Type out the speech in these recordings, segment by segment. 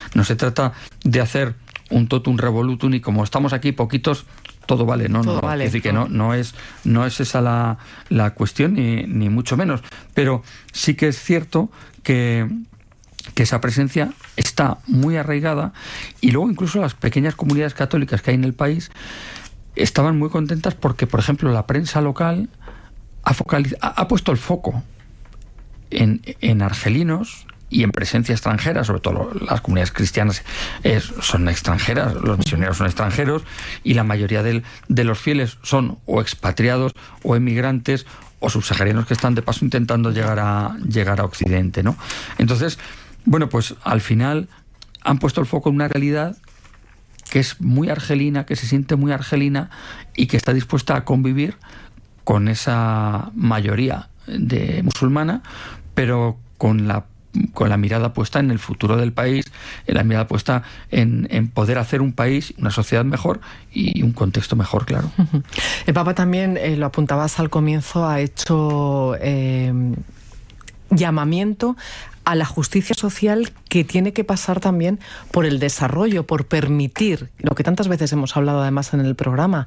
No se trata de hacer un totum revolutum y como estamos aquí poquitos, todo vale. No. Vale. Es decir, que no es esa la cuestión, ni mucho menos. Pero sí que es cierto que esa presencia está muy arraigada, y luego incluso las pequeñas comunidades católicas que hay en el país estaban muy contentas porque, por ejemplo, la prensa local ha puesto el foco en argelinos y en presencia extranjera, sobre todo las comunidades cristianas son extranjeras, los misioneros son extranjeros, y la mayoría de los fieles son o expatriados o emigrantes o subsaharianos que están de paso intentando llegar a Occidente, ¿no? Entonces, bueno, pues al final han puesto el foco en una realidad que es muy argelina, que se siente muy argelina y que está dispuesta a convivir con esa mayoría de musulmana, pero con la mirada puesta en el futuro del país, en la mirada puesta en poder hacer un país, una sociedad mejor y un contexto mejor, claro. El Papa también, lo apuntabas al comienzo, ha hecho llamamiento a la justicia social, que tiene que pasar también por el desarrollo, por permitir, lo que tantas veces hemos hablado además en el programa,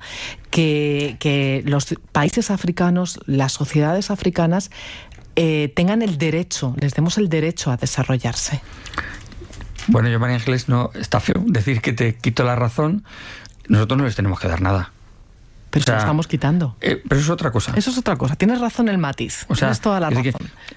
que los países africanos, las sociedades africanas, tengan el derecho, les demos el derecho a desarrollarse. Bueno, yo, María Ángeles, no está feo decir que te quito la razón. Nosotros no les tenemos que dar nada. Pero se lo estamos quitando. Pero eso es otra cosa. Eso es otra cosa. Tienes razón el matiz. Tienes toda la razón.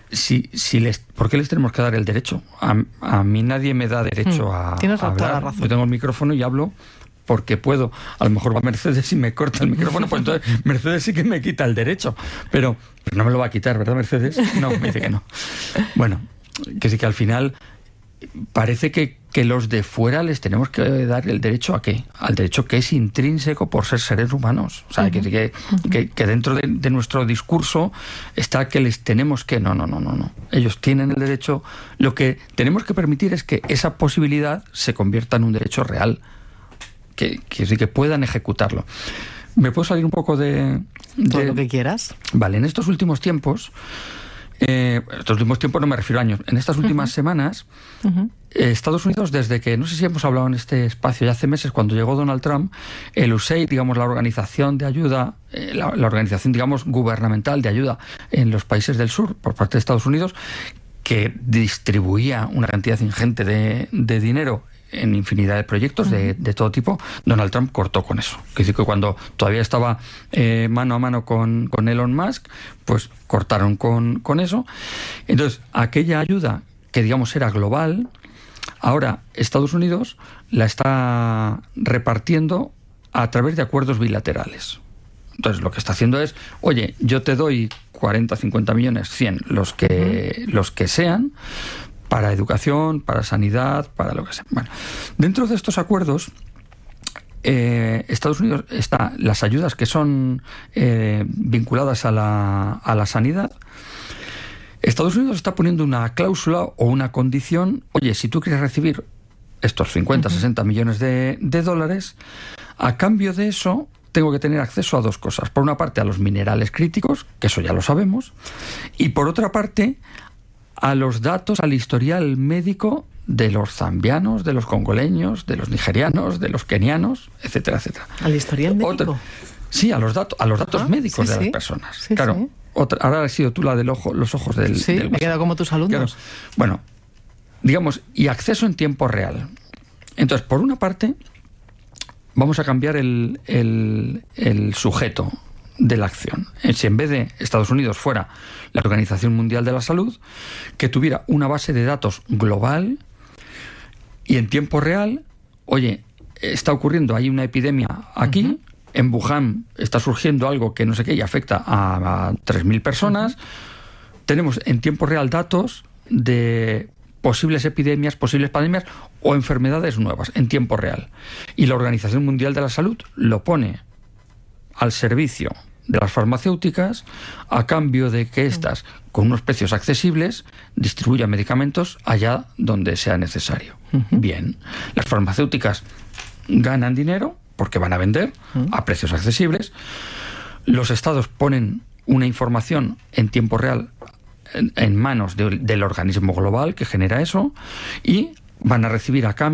¿Por qué les tenemos que dar el derecho? A mí nadie me da derecho a Tienes hablar. Toda la razón. Yo tengo el micrófono y hablo porque puedo. A lo mejor va Mercedes y me corta el micrófono, pues entonces Mercedes sí que me quita el derecho. Pero no me lo va a quitar, ¿verdad, Mercedes? No, me dice que no. Bueno, que sí, que al final parece que los de fuera les tenemos que dar el derecho ¿a qué? Al derecho que es intrínseco por ser seres humanos. O sea, que dentro de nuestro discurso está que les tenemos que... No. Ellos tienen el derecho. Lo que tenemos que permitir es que esa posibilidad se convierta en un derecho real. Que puedan ejecutarlo. ¿Me puedo salir un poco de todo lo que quieras? Vale, en estos últimos tiempos... estos últimos tiempos no me refiero a años. En estas últimas semanas, Estados Unidos, desde que, no sé si hemos hablado en este espacio ya hace meses, cuando llegó Donald Trump, el USAID, digamos, la organización de ayuda, la organización, digamos, gubernamental de ayuda en los países del sur, por parte de Estados Unidos, que distribuía una cantidad ingente de dinero en infinidad de proyectos de todo tipo, Donald Trump cortó con eso. Es decir, que cuando todavía estaba mano a mano con Elon Musk, pues cortaron con eso. Entonces, aquella ayuda que, digamos, era global, ahora Estados Unidos la está repartiendo a través de acuerdos bilaterales. Entonces, lo que está haciendo es, oye, yo te doy 40, 50 millones, 100, los que sean, para educación, para sanidad, para lo que sea. Bueno, dentro de estos acuerdos, Estados Unidos está las ayudas que son vinculadas a la sanidad. Estados Unidos está poniendo una cláusula o una condición. Oye, si tú quieres recibir estos 50, 60 millones de dólares, a cambio de eso tengo que tener acceso a dos cosas. Por una parte, a los minerales críticos, que eso ya lo sabemos, y por otra parte, a los datos, al historial médico de los zambianos, de los congoleños, de los nigerianos, de los kenianos, etcétera, etcétera. ¿Al historial médico? Sí, a los datos médicos de las personas. Sí, claro. Sí. Ahora has sido tú la de los ojos del... Sí, me he quedado como tus alumnos. Claro. Bueno, digamos, y acceso en tiempo real. Entonces, por una parte, vamos a cambiar el sujeto de la acción. Si en vez de Estados Unidos fuera la Organización Mundial de la Salud, que tuviera una base de datos global y en tiempo real, oye, está ocurriendo, hay una epidemia aquí, en Wuhan está surgiendo algo que no sé qué y afecta a 3.000 personas, tenemos en tiempo real datos de posibles epidemias, posibles pandemias o enfermedades nuevas en tiempo real. Y la Organización Mundial de la Salud lo pone al servicio de las farmacéuticas a cambio de que éstas, con unos precios accesibles, distribuyan medicamentos allá donde sea necesario. Bien, las farmacéuticas ganan dinero porque van a vender a precios accesibles. Los estados ponen una información en tiempo real en manos del organismo global que genera eso y van a recibir a cambio